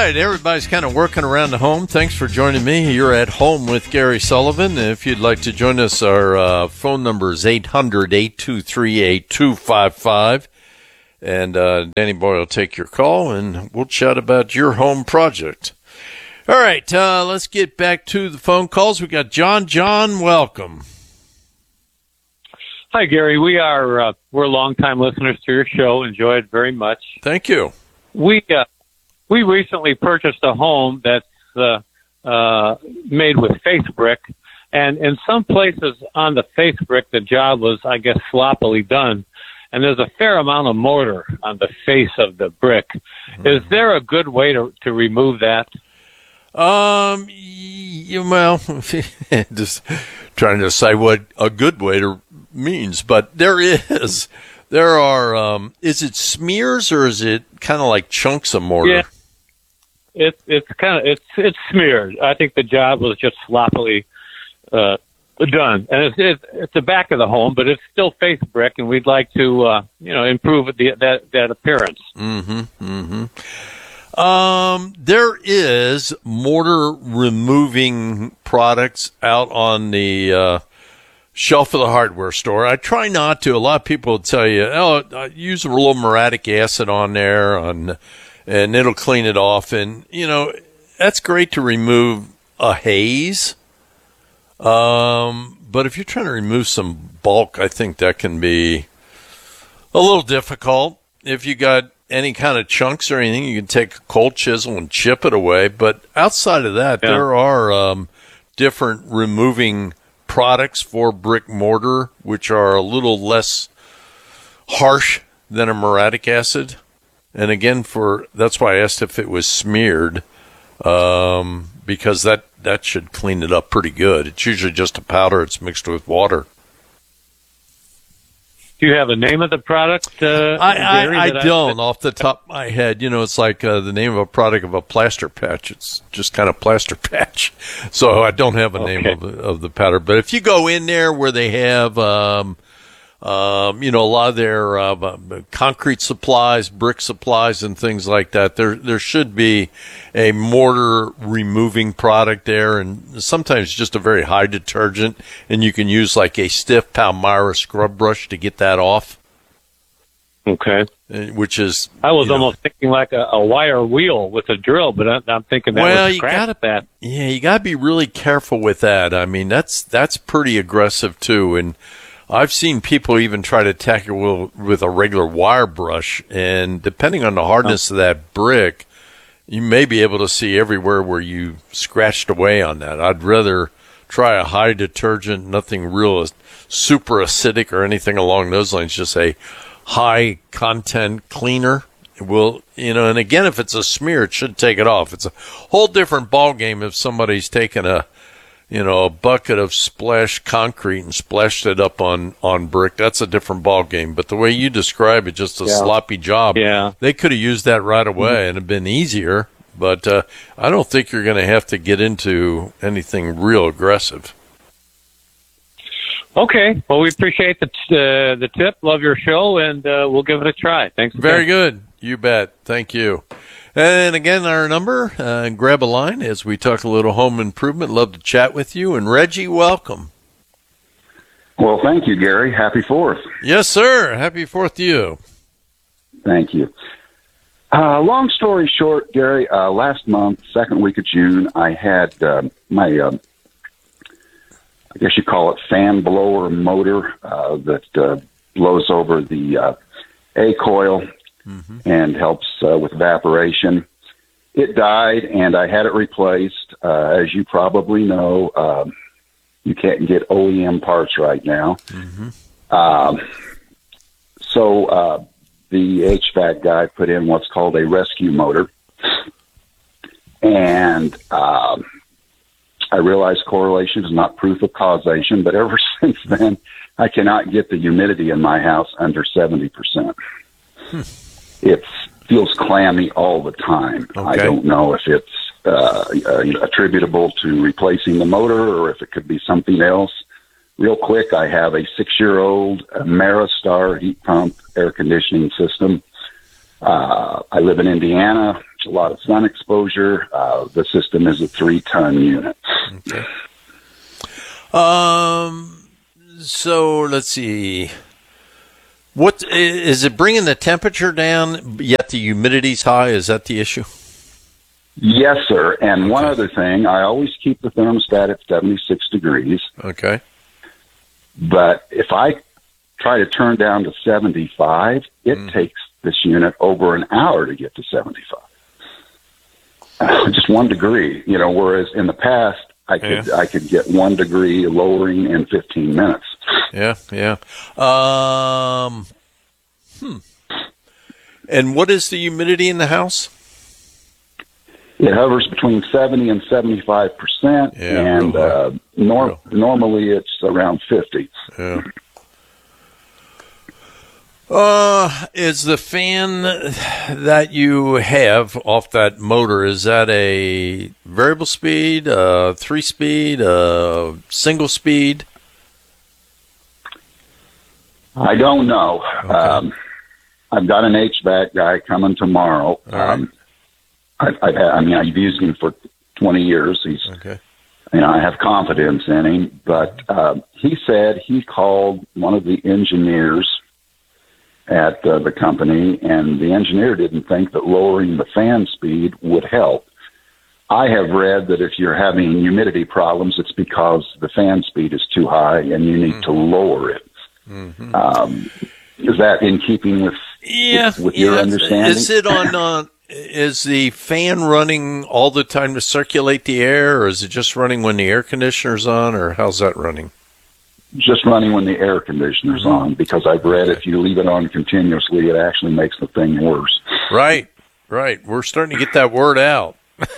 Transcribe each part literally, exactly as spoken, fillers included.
right, everybody's kind of working around the home. Thanks for joining me. You're at home with Gary Sullivan. If you'd like to join us, our uh, phone number is eight hundred, eight two three, eight two five five. And uh, Danny Boy will take your call, and we'll chat about your home project. All right, uh, let's get back to the phone calls. We got John. John, welcome. Hi, Gary. We are uh, we're longtime listeners to your show. Enjoy it very much. Thank you. We uh, we recently purchased a home that's uh, uh, made with face brick, and in some places on the face brick, the job was, I guess, sloppily done. And there's a fair amount of mortar on the face of the brick. Mm-hmm. Is there a good way to to remove that? Um, you, well, just trying to say what a good way to means, but there is, there are, um, is it smears or is it kind of like chunks of mortar? Yeah, it's, it's kind of, it's, it's smeared. I think the job was just sloppily, uh, done. And it's, it's, it's the back of the home, but it's still face brick, and we'd like to, uh, you know, improve the, that, that appearance. Mm-hmm, mm-hmm. Um, there is mortar removing products out on the uh, shelf of the hardware store. I try not to. A lot of people will tell you, oh, use a little muriatic acid on there, on, and it'll clean it off. And, you know, that's great to remove a haze. Um, but if you're trying to remove some bulk, I think that can be a little difficult. If you got any kind of chunks or anything, you can take a cold chisel and chip it away. But outside of that, yeah. there are um, different removing products for brick mortar, which are a little less harsh than a muriatic acid. And again, for that's why I asked if it was smeared, um, because that, that should clean it up pretty good. It's usually just a powder. It's mixed with water. Do you have a name of the product? Uh, I, I, I don't I... off the top of my head. You know, it's like uh, the name of a product of a plaster patch. It's just kind of plaster patch. So I don't have a okay. name of the, of the powder. But if you go in there where they have, um, um, you know, a lot of their uh, concrete supplies, brick supplies, and things like that, there there should be a mortar removing product there, and sometimes just a very high detergent, and you can use like a stiff Palmyra scrub brush to get that off. Okay. Which is, I was you know, almost thinking like a, a wire wheel with a drill, but I, I'm thinking that well, would you scratch gotta, that. Yeah, you got to be really careful with that. I mean, that's that's pretty aggressive too, and I've seen people even try to tackle with a regular wire brush, and depending on the hardness oh. of that brick, you may be able to see everywhere where you scratched away on that. I'd rather try a high detergent, nothing real super acidic or anything along those lines, just a high content cleaner. Will, you know, and again, if it's a smear, it should take it off. It's a whole different ball game if somebody's taken a you know, a bucket of splashed concrete and splashed it up on, on brick. That's a different ball game. But the way you describe it, just a yeah. sloppy job. Yeah. They could have used that right away mm-hmm. and it'd been easier. But uh, I don't think you're going to have to get into anything real aggressive. Okay. Well, we appreciate the t- uh, the tip. Love your show, and uh, we'll give it a try. Thanks again. Very good. You bet. Thank you. And again, our number, uh, grab a line as we talk a little home improvement. Love to chat with you. And Reggie, welcome. Well, thank you, Gary. Happy Fourth. Yes, sir. Happy Fourth to you. Thank you. Uh, long story short, Gary, uh, last month, second week of June, I had uh, my, uh, I guess you call it fan blower motor uh, that uh, blows over the uh, A coil. Mm-hmm. And helps uh, with evaporation. It died, and I had it replaced. Uh, as you probably know, um, you can't get O E M parts right now. Mm-hmm. Um, so uh, the H V A C guy put in what's called a rescue motor, and um, I realized correlation is not proof of causation, but ever since then, I cannot get the humidity in my house under seventy percent. Hmm. It feels clammy all the time. Okay. I don't know if it's uh, uh, attributable to replacing the motor or if it could be something else. Real quick, I have a six-year-old Ameristar heat pump air conditioning system. Uh, I live in Indiana. It's a lot of sun exposure. Uh, the system is a three-ton unit. Okay. Um. So let's see. What is it bringing the temperature down? Yet the humidity's high. Is that the issue? Yes, sir. And one other thing, I always keep the thermostat at seventy-six degrees. Okay. But if I try to turn down to seventy-five, it mm. takes this unit over an hour to get to seventy-five. Uh, just one degree, you know, whereas in the past, I could yeah. I could get one degree lowering in fifteen minutes. Yeah, yeah. Um, hmm. And what is the humidity in the house? It hovers between seventy and seventy-five percent, yeah, and uh, nor- normally it's around fifty. Yeah. Uh, is the fan that you have off that motor, is that a variable speed, uh, three speed, uh, single speed? I don't know. Okay. Um, I've got an H V A C guy coming tomorrow. Right. Um, I've, I've had, I mean, I've used him for twenty years. He's, okay. you know, I have confidence in him, but, um, he said he called one of the engineers at uh, the company, and the engineer didn't think that lowering the fan speed would help. I have read that if you're having humidity problems, it's because the fan speed is too high and you need mm-hmm. to lower it. Mm-hmm. Um, is that in keeping with, yeah, with, with yeah, your understanding? Is it on, uh, is the fan running all the time to circulate the air, or is it just running when the air conditioner's on, or how's that running? Just running when the air conditioner's on, because I've read if you leave it on continuously, it actually makes the thing worse. Right, right. We're starting to get that word out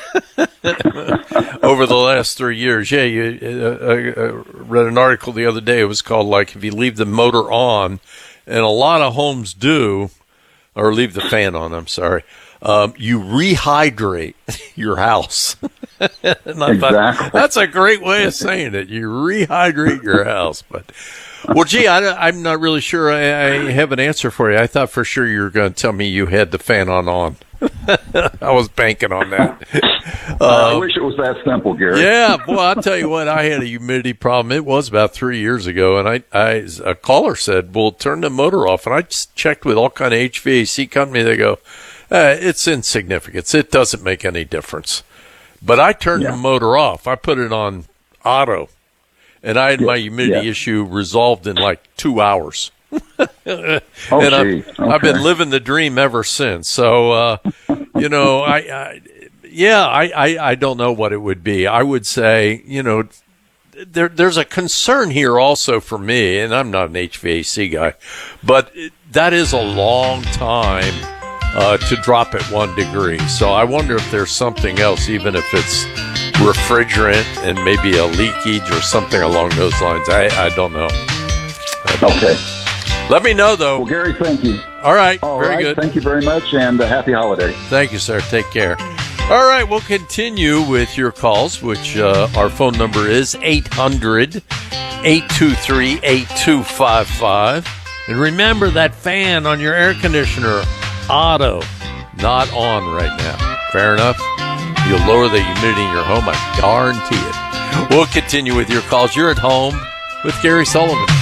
over the last three years. Yeah, you uh, I read an article the other day. It was called, like, if you leave the motor on, and a lot of homes do, or leave the fan on, I'm sorry, um, you rehydrate your house. And I exactly. thought, that's a great way of saying it. You rehydrate your house. But, well, gee, I, I'm not really sure I, I have an answer for you. I thought for sure you were going to tell me you had the fan on on. I was banking on that. Uh, uh, I wish it was that simple, Gary. Yeah, boy, I'll tell you what, I had a humidity problem. It was about three years ago, and I, I a caller said, well, turn the motor off. And I just checked with all kind of H V A C company. They go, uh, it's insignificant. It doesn't make any difference. But I turned yeah. the motor off. I put it on auto, and I had yeah. my humidity yeah. issue resolved in like two hours. oh, and gee. I've, Okay. I've been living the dream ever since. So, uh, you know, I, I yeah, I, I, I don't know what it would be. I would say, you know, there, there's a concern here also for me, and I'm not an H V A C guy, but that is a long time uh, to drop at one degree. So I wonder if there's something else, even if it's refrigerant and maybe a leakage or something along those lines. I, I don't know. Okay. Let me know, though. Well, Gary, thank you. All right. All very right. good. Thank you very much, and uh, happy holiday. Thank you, sir. Take care. All right. We'll continue with your calls, which uh, our phone number is eight hundred, eight two three, eight two five five. And remember that fan on your air conditioner, auto, not on right now. Fair enough? You'll lower the humidity in your home, I guarantee it. We'll continue with your calls. You're at home with Gary Sullivan.